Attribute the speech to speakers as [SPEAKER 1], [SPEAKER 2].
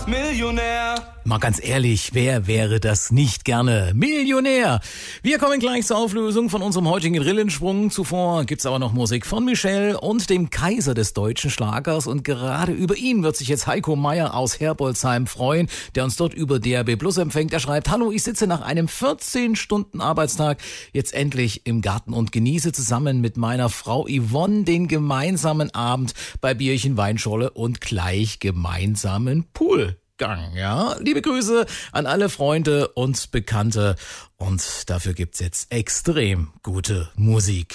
[SPEAKER 1] Millionär.
[SPEAKER 2] Mal ganz ehrlich, wer wäre das nicht gerne? Millionär! Wir kommen gleich zur Auflösung von unserem heutigen Rillensprung. Zuvor gibt's aber noch Musik von Michel und dem Kaiser des deutschen Schlagers. Und gerade über ihn wird sich jetzt Heiko Meier aus Herbolzheim freuen, der uns dort über DAB Plus empfängt. Er schreibt: Hallo, ich sitze nach einem 14-Stunden-Arbeitstag jetzt endlich im Garten und genieße zusammen mit meiner Frau Yvonne den gemeinsamen Abend bei Bierchen, Weinschorle und gleich gemeinsamen Poolgang. Ja, liebe Grüße an alle Freunde und Bekannte und dafür gibt's jetzt extrem gute Musik.